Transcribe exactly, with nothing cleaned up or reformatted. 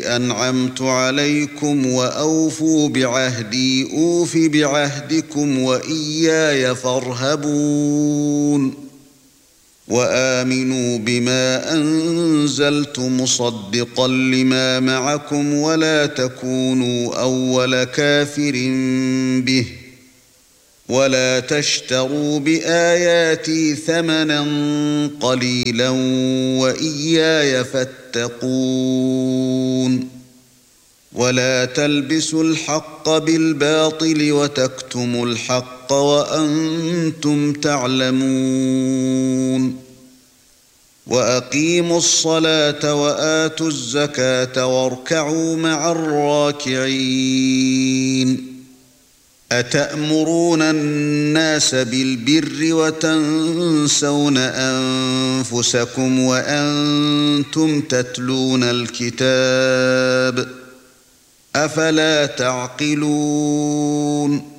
أنعمت عليكم وأوفوا بعهدي أوف بعهدكم وإياي فارهبون وآمنوا بما أنزلت مصدقا لما معكم ولا تكونوا أول كافر به ولا تشتروا بآياتي ثمنا قليلا وإياي فاتقون ولا تلبسوا الحق بالباطل وتكتموا الحق وأنتم تعلمون وأقيموا الصلاة وآتوا الزكاة واركعوا مع الراكعين أتأمرون الناس بالبر وتنسون أنفسكم وأنتم تتلون الكتاب أفلا تعقلون